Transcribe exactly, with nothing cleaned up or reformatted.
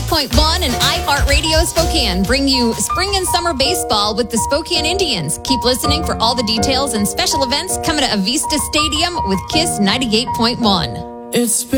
point one and iHeartRadio Spokane bring you spring and summer baseball with the Spokane Indians. Keep listening for all the details and special events coming to Avista Stadium with Kiss ninety-eight point one. It's